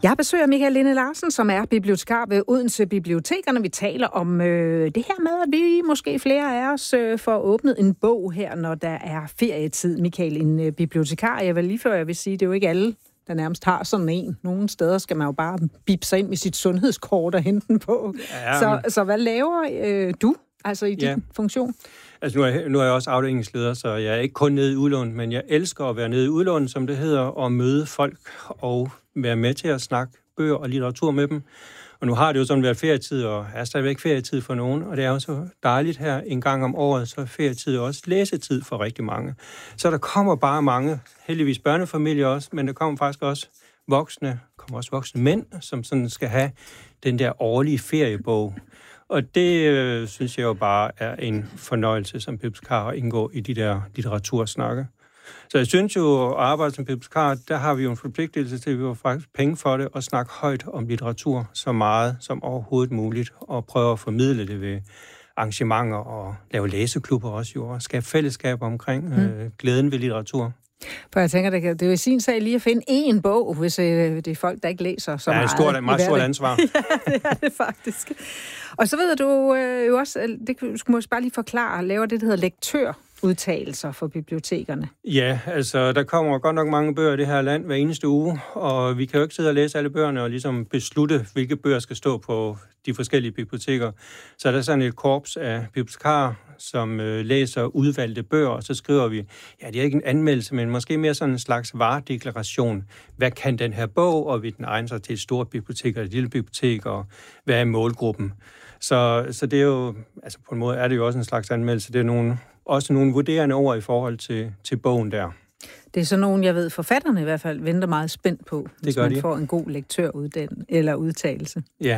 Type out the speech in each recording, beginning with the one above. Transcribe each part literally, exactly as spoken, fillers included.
Jeg besøger Michael Linde Larsen, som er bibliotekar ved Odense Bibliotekerne. Vi taler om øh, det her med, at vi måske flere af os øh, får åbnet en bog her, når der er ferietid. Michael, en øh, bibliotekar, jeg vil lige før, jeg vil sige, det er jo ikke alle, der nærmest har sådan en. Nogle steder skal man jo bare bippe sig ind med sit sundhedskort og hente den på. Ja, så, så hvad laver øh, du altså i din ja. funktion? Altså nu er, jeg, nu er jeg også afdelingsleder, så jeg er ikke kun nede i udlån, men jeg elsker at være nede i udlån, som det hedder, og møde folk og være med til at snakke bøger og litteratur med dem. Og nu har det jo sådan været ferietid, og er stadigvæk ferietid for nogen, og det er jo så dejligt her en gang om året, så er ferietid også læsetid for rigtig mange. Så der kommer bare mange, heldigvis børnefamilier også, men der kommer faktisk også voksne, kommer også voksne mænd, som sådan skal have den der årlige feriebog. Og det øh, synes jeg jo bare er en fornøjelse som bibliotekar at indgå i de der litteratursnakke. Så jeg synes jo, at arbejde som bibliotekar, der har vi jo en forpligtelse til, at vi får faktisk penge for det, og snakke højt om litteratur så meget som overhovedet muligt, og prøve at formidle det ved arrangementer og lave læseklubber også jo, og skabe fællesskab omkring mm. øh, glæden ved litteratur. For jeg tænker, det er jo i sin sag lige at finde én bog, hvis øh, det er folk, der ikke læser så ja, meget. Ja, det er et meget stort ansvar. Ja, det er det faktisk. Og så ved du øh, jo også, det skulle måske bare lige forklare, laver det, der hedder lektørudtalelser for bibliotekerne. Ja, altså der kommer godt nok mange bøger i det her land hver eneste uge, og vi kan jo ikke sidde og læse alle bøgerne og ligesom beslutte, hvilke bøger skal stå på de forskellige biblioteker. Så der er sådan et korps af bibliotekarer, som øh, læser udvalgte bøger, og så skriver vi, ja, det er ikke en anmeldelse, men måske mere sådan en slags varedeklaration. Hvad kan den her bog, og vil den egne sig til et stort bibliotek eller et lille bibliotek, og hvad er målgruppen? Så, så det er jo, altså på en måde er det jo også en slags anmeldelse. Det er nogle, også nogle vurderende ord i forhold til, til bogen der. Det er sådan nogle, jeg ved, forfatterne i hvert fald venter meget spændt på, hvis man de. får en god lektøruddan eller udtalelse. Ja.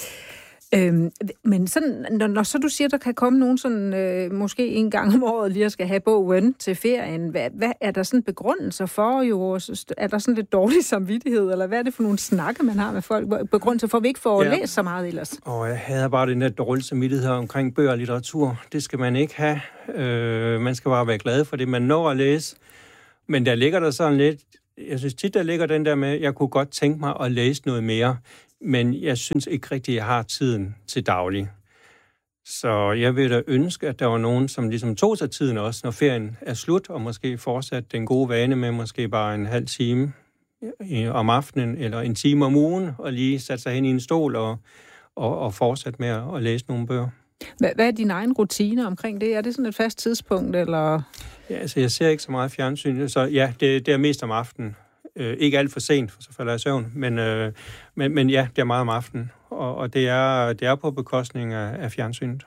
Øhm, men sådan, når, når så du siger, der kan komme nogen sådan, øh, måske en gang om året lige at skal have bogen til ferien, hvad, hvad er der sådan begrundelser for jo? Er der sådan lidt dårlig samvittighed, eller hvad er det for nogle snakke, man har med folk? Begrundelser for, at vi ikke får ja. læst så meget ellers? Og jeg havde bare den der dårlige samvittighed omkring bøger og litteratur. Det skal man ikke have. Øh, man skal bare være glad for det, man når at læse. Men der ligger der sådan lidt, jeg synes tit, der ligger den der med, jeg kunne godt tænke mig at læse noget mere, men jeg synes ikke rigtigt, at jeg har tiden til daglig. Så jeg vil da ønske, at der var nogen, som ligesom tog sig tiden også, når ferien er slut, og måske fortsat den gode vane med måske bare en halv time om aftenen, eller en time om ugen, og lige satte sig hen i en stol og, og, og fortsat med at, at læse nogle bøger. Hvad, hvad er din egen rutine omkring det? Er det sådan et fast tidspunkt, eller? Ja, altså jeg ser ikke så meget fjernsyn, så ja, det, det er mest om aftenen. Øh, ikke alt for sent, for så falder jeg i søvn, men, øh, men, men ja, det er meget om aftenen, og, og det, er, det er på bekostning af, af fjernsynet.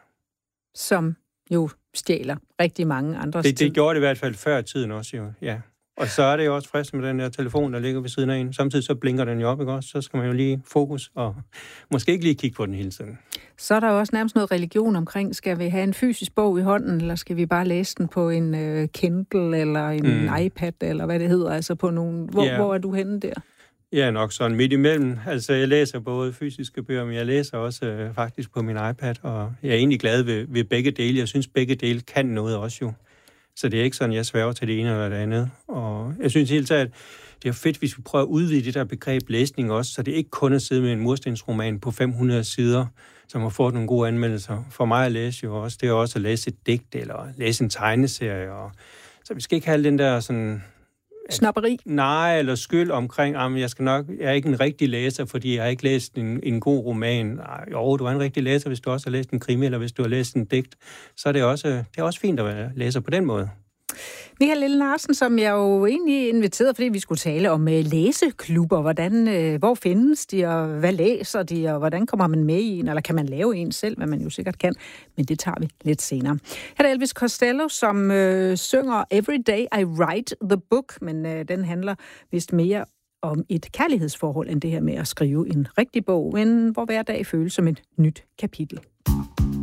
Som jo stjæler rigtig mange andre det, det gjorde det i hvert fald før i tiden også, jo, ja. Og så er det jo også fristende med den der telefon, der ligger ved siden af en. Samtidig så blinker den jo op, ikke også? Så skal man jo lige fokus og måske ikke lige kigge på den hele tiden. Så er der jo også nærmest noget religion omkring. Skal vi have en fysisk bog i hånden, eller skal vi bare læse den på en uh, Kindle eller en mm. iPad, eller hvad det hedder? Altså på nogle... Hvor, yeah. hvor er du henne der? Ja, nok sådan midt imellem. Altså, jeg læser både fysiske bøger, men jeg læser også øh, faktisk på min iPad, og jeg er egentlig glad ved, ved begge dele. Jeg synes, begge dele kan noget også jo. Så det er ikke sådan, jeg sværger til det ene eller det andet. Og jeg synes helt taget, det er fedt, hvis vi prøver at udvide det der begreb læsning også, så det ikke kun er at sidde med en murstensroman på fem hundrede sider, som har fået nogle gode anmeldelser. For mig at læse jo også, det er også at læse et digt eller læse en tegneserie. Og så vi skal ikke have den der sådan... Snapperi? Nej, eller skyld omkring, at jeg, skal nok, jeg er ikke en rigtig læser, fordi jeg har ikke læst en, en god roman. Nej, jo, du er en rigtig læser, hvis du også har læst en krimi, eller hvis du har læst en digt. Så er det også, det er også fint at læse på den måde. Michael Linde Larsen, som jeg jo egentlig inviterede, fordi vi skulle tale om læseklubber. Hvordan, hvor findes de, og hvad læser de, og hvordan kommer man med i en, eller kan man lave en selv, hvad man jo sikkert kan. Men det tager vi lidt senere. Her er Elvis Costello, som øh, synger Every Day I Write the Book, men øh, den handler vist mere om et kærlighedsforhold, end det her med at skrive en rigtig bog, men hvor hver dag føles som et nyt kapitel.